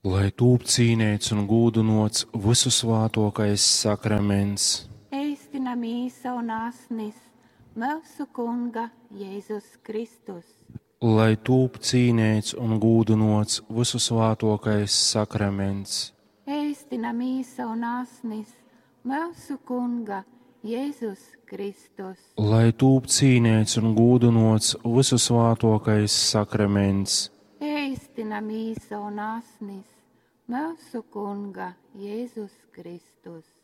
lai tūp cīnīts un gūdunots visu svātokais sakraments. Ēstinam īsa un asnis, mūsu Kunga Jēzus Kristus. Lai tūp cīnīts un gūdunots visu svātokais sakraments. Ēstinam īsa un asnis, mūsu Kunga Jēzus Kristus. Lai tūp cīnīts un gūdunots visu svātokais sakraments. Ēstinam īsa un asnis, mūsu Kunga Jēzus Kristus.